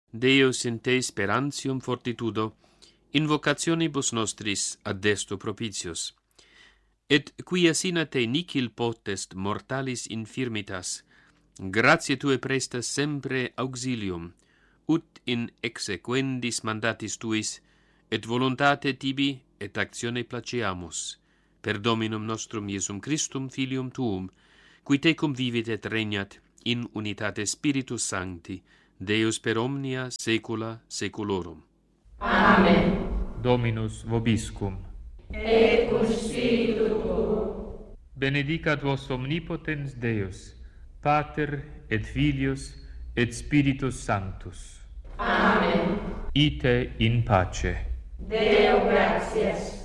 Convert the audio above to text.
Deus in te sperantium fortitudo, invocationibus nostris addesto propitius. Et quia sine te nihil potest mortalis infirmitas, gratiae tue prestas sempre auxilium, ut in exequendis mandatis tuis, et voluntate tibi et actione placeamus, per Dominum nostrum Iesum Christum Filium tuum, qui tecum vivit et regnat in unitate Spiritus Sancti, Deus per omnia saecula saeculorum. Amen. Dominus vobiscum. Et cum spiritu tuo. Benedicat vos omnipotens Deus, Pater et Filius et Spiritus Sanctus. Amen. Ite in pace. Deo gratias.